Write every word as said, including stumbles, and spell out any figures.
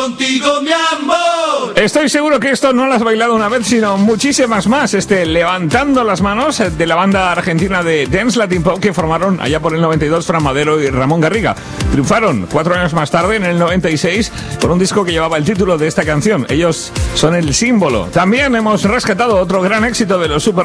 contigo, mi amor. Estoy seguro que esto no lo has bailado una vez, sino muchísimas más. Este Levantando las Manos, de la banda argentina de Dance Latin Pop, que formaron allá por el noventa y dos Fran Madero y Ramón Garriga. Triunfaron cuatro años más tarde, en el noventa y seis, con un disco que llevaba el título de esta canción. Ellos son el símbolo. También hemos rescatado otro gran éxito de los Super